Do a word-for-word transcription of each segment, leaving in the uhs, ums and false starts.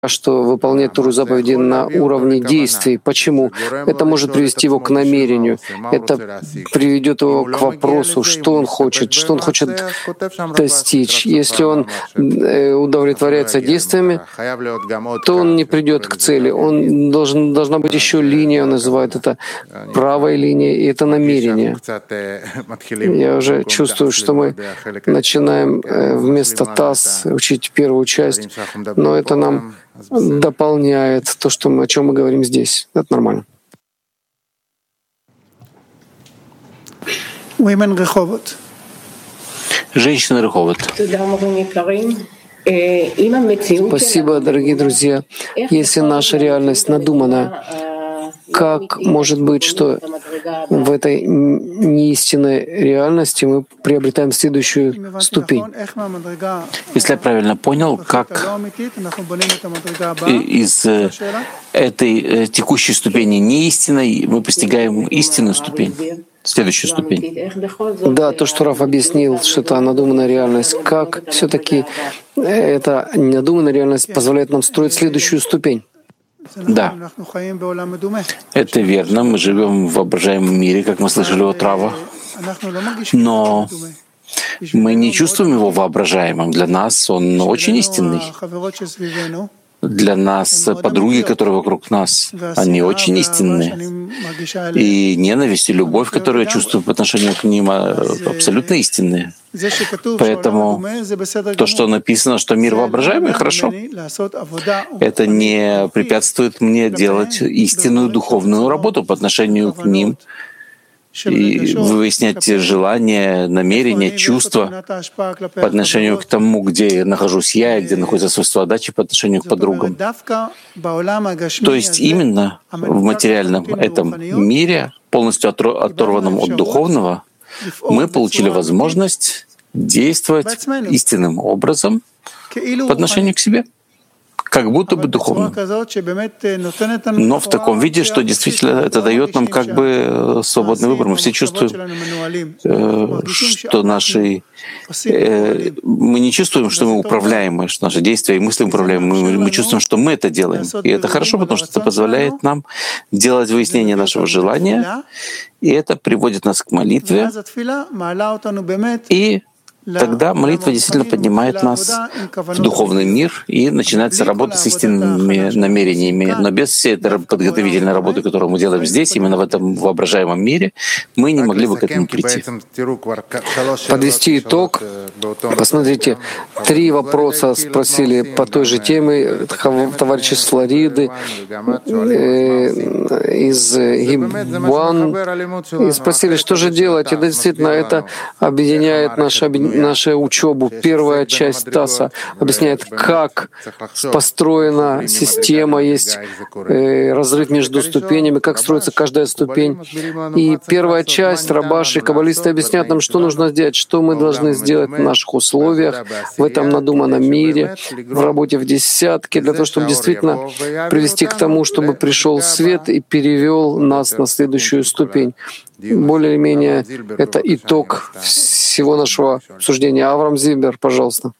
что выполнять Тору заповеди на уровне действий. Почему? Это может привести его к намерению. Это приведет его к вопросу, что он хочет, что он хочет достичь. Если он удовлетворяется действиями, то он не придет к цели. Он должен, должна быть еще линия, он называет это правой линией, и это намерение. Я уже чувствую, что мы начинаем вместо ТАСС учить первую часть, но это нам дополняет то, что мы, о чем мы говорим здесь. Это нормально. Женщина Реховод. Спасибо, дорогие друзья. Если наша реальность надумана, как может быть, что в этой неистинной реальности мы приобретаем следующую ступень? Если я правильно понял, как из этой текущей ступени неистинной мы постигаем истинную ступень, следующую ступень? Да, то, что Раф объяснил, что это надуманная реальность, как все-таки эта надуманная реальность позволяет нам строить следующую ступень? Да, это верно. Мы живем в воображаемом мире, как мы слышали от Рава, но мы не чувствуем его воображаемым. Для нас он очень истинный. Для нас подруги, которые вокруг нас, они очень истинные. И ненависть и любовь, которую я чувствую по отношению к ним, абсолютно истинные. Поэтому то, что написано, что мир воображаемый, хорошо. Это не препятствует мне делать истинную духовную работу по отношению к ним и выяснять желания, намерения, чувства по отношению к тому, где нахожусь я, где находится свойство отдачи по отношению к подругам. То есть именно в материальном этом мире, полностью оторванном от духовного, мы получили возможность действовать истинным образом по отношению к себе, как будто бы духовно. Но в таком виде, что действительно это дает нам как бы свободный выбор. Мы все чувствуем, что наши... Мы не чувствуем, что мы управляемы, что наши действия и мысли управляемы. Мы чувствуем, что мы это делаем. И это хорошо, потому что это позволяет нам делать выяснение нашего желания, и это приводит нас к молитве, и тогда молитва действительно поднимает нас в духовный мир, и начинается работа с истинными намерениями. Но без всей этой подготовительной работы, которую мы делаем здесь, именно в этом воображаемом мире, мы не могли бы к этому прийти. Подвести итог. Посмотрите, три вопроса спросили по той же теме товарищи с Флориды, из Гиббан, и спросили, что же делать. И да, действительно, это объединяет наше объединение, нашу учебу. Первая часть ТАССа объясняет, как построена система, есть э, разрыв между ступенями, как строится каждая ступень. И первая часть рабаши, каббалисты объясняют нам, что нужно сделать, что мы должны сделать в наших условиях, в этом надуманном мире, в работе в десятке, для того, чтобы действительно привести к тому, чтобы пришел свет и перевел нас на следующую ступень. Более-менее это итог всего нашего обсуждения. Авраам Зильбер, пожалуйста.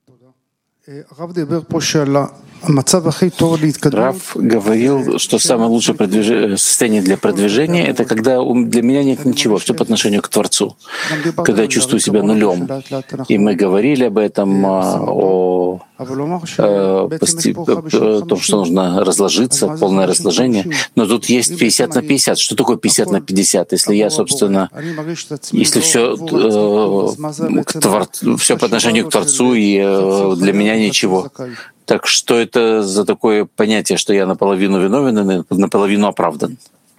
Рав говорил, что самое лучшее продвиж... состояние для продвижения — это когда для меня нет ничего, все по отношению к Творцу, когда я чувствую себя нулем. И мы говорили об этом, о, о, пости... о том, что нужно разложиться, полное разложение. Но тут есть пятьдесят на пятьдесят. Что такое пятьдесят на пятьдесят? Если я, собственно, если все, э, к твор... все по отношению к Творцу, и э, для меня ничего. Так что это за такое понятие, что я наполовину виновен и наполовину оправдан?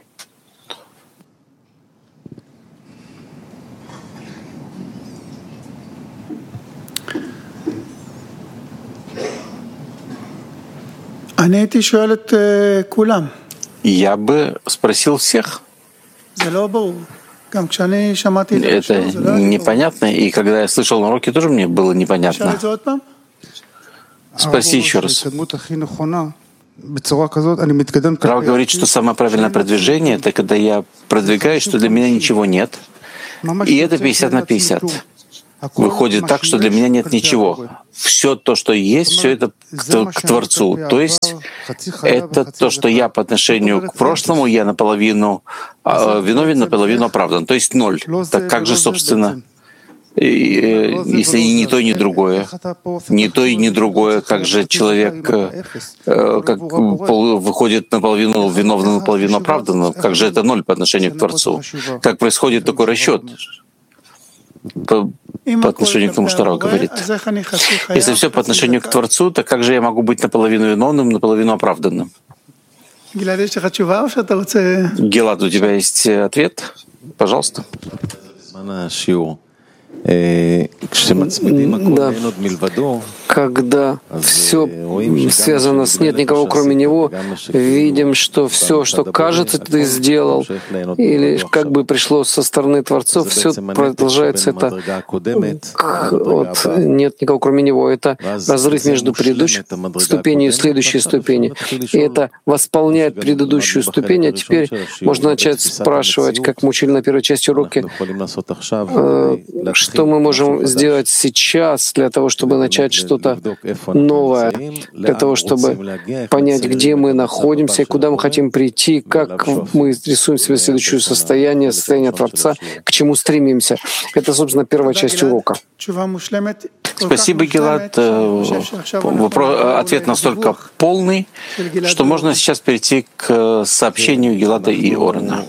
Я бы спросил всех. Это непонятно, и когда я слышал на уроке, тоже мне было непонятно. Спроси еще раз. Рав говорит, что самое правильное продвижение — это когда я продвигаюсь, что для меня ничего нет. И это пятьдесят на пятьдесят. выходит так, что для меня нет ничего. Все то, что есть, все это к, к Творцу. То есть это то, что я по отношению к прошлому, я наполовину э, виновен, наполовину оправдан. То есть ноль. Так как же, собственно, и, если и ни то, и ни другое, ни то, и ни другое, как же человек э, как пол, выходит наполовину виновным, наполовину оправданным, как же это ноль по отношению к Творцу? Как происходит такой расчет по, по отношению к тому, что Рав говорит? Если все по отношению к Творцу, то как же я могу быть наполовину виновным, наполовину оправданным? Гилад, у тебя есть ответ? Пожалуйста. Да. Когда все связано с «нет никого, кроме него», видим, что все, что кажется, ты сделал, или как бы пришло со стороны Творцов, все продолжается это от «нет никого, кроме него». Это разрыв между предыдущей ступенью и следующей ступенью. И это восполняет предыдущую ступень, а теперь можно начать спрашивать, как мы учили на первой части урока, что мы можем сделать сейчас для того, чтобы начать что-то новое, для того, чтобы понять, где мы находимся, куда мы хотим прийти, как мы рисуем себе следующее состояние, состояние Творца, к чему стремимся. Это, собственно, первая часть урока. Спасибо, Гилад. Ответ настолько полный, что можно сейчас перейти к сообщению Гилада и Орена.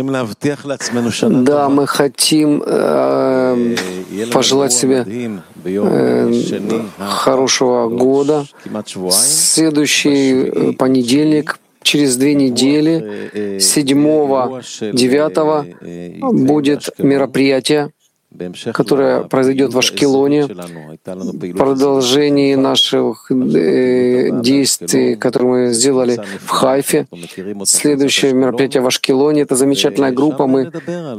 Да, мы хотим э, пожелать себе э, хорошего года. Следующий понедельник, через две недели, седьмого девятого, будет мероприятие, которое произойдет в Ашкелоне, продолжении наших э, действий, которые мы сделали в Хайфе. Следующее мероприятие в Ашкелоне — это замечательная группа, мы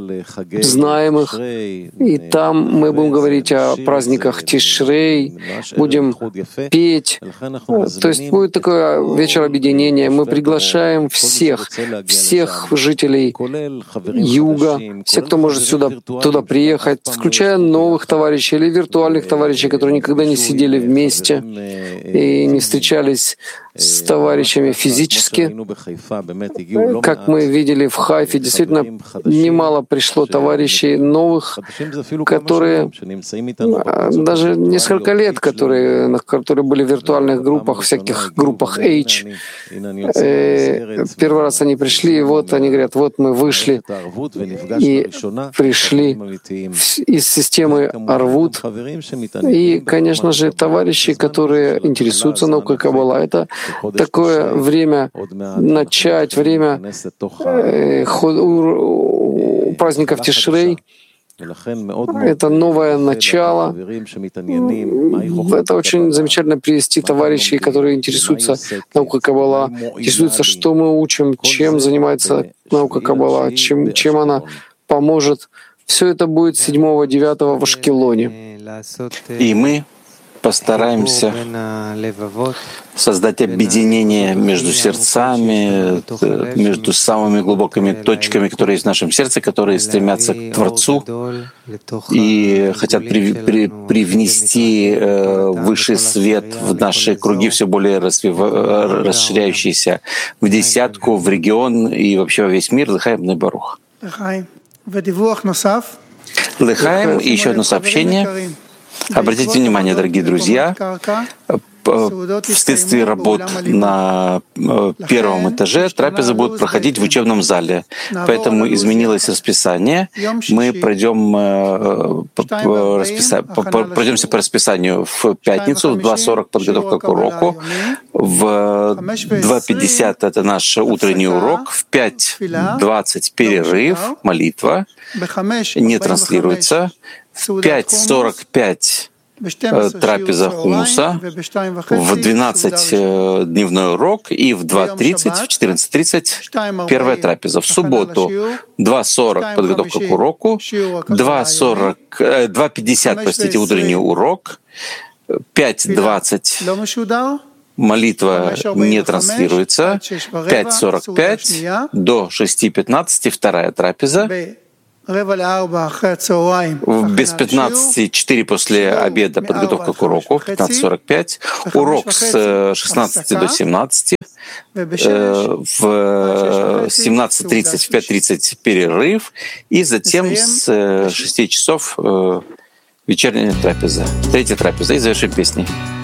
знаем их, и там мы будем говорить о праздниках Тишрей, будем петь. То есть будет такой вечер объединения. Мы приглашаем всех, всех жителей Юга, всех, кто может сюда, туда приехать, включая новых товарищей или виртуальных товарищей, которые никогда не сидели вместе и не встречались с товарищами физически. Как мы видели в Хайфе, действительно немало пришло товарищей новых, которые даже несколько лет, которые, которые были в виртуальных группах, всяких группах H. Первый раз они пришли, и вот они говорят, вот мы вышли и пришли из системы Арвут. И, конечно же, товарищи, которые интересуются наукой Каббала, это такое время начать, время э, праздников Тишрей. Это новое начало. Это очень замечательно привести товарищей, которые интересуются наукой Каббала, интересуются, что мы учим, чем занимается наука Каббала, чем, чем она поможет. Все это будет седьмого-девятого в Ашкелоне. И мы постараемся создать объединение между сердцами, между самыми глубокими точками, которые есть в нашем сердце, которые стремятся к Творцу и хотят при, при, привнести э, высший свет в наши круги, все более развив, расширяющиеся в десятку, в регион и вообще во весь мир. Лехаим бней барух. Лехаим, и еще одно сообщение. Обратите внимание, дорогие друзья, вследствие работ на первом этаже трапеза будет проходить в учебном зале. Поэтому изменилось расписание. Мы пройдем, пройдемся по расписанию в пятницу, в два сорок подготовка к уроку, в два пятьдесят это наш утренний урок, в пять двадцать перерыв, молитва, не транслируется, в пять сорок пять трапеза хумуса, в двенадцать дневной урок и в два тридцать, в четырнадцать тридцать первая трапеза. В субботу два сорок подготовка к уроку, два пятьдесят, простите, утренний урок, пять двадцать молитва не транслируется, пять сорок пять до шесть пятнадцать вторая трапеза, Без пятнадцати четыре после обеда подготовка к уроку, пятнадцать сорок пять. Урок с шестнадцати до семнадцати. В семнадцать тридцать, в пять тридцать перерыв. И затем с шести часов вечерняя трапеза, третья трапеза. И завершим песней.